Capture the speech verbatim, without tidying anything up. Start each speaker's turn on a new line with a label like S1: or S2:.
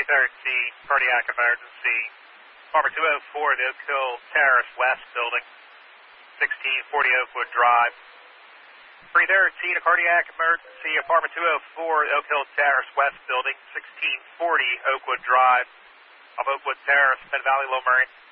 S1: thirteen, cardiac emergency. Apartment two oh four, the Oak Hill Terrace West building, sixteen forty Oakwood Drive. three thirteen, a cardiac emergency. Apartment two oh four, Oak Hill Terrace West building, sixteen forty Oakwood Drive, off Oakwood Terrace, Penn Valley, Low Marine.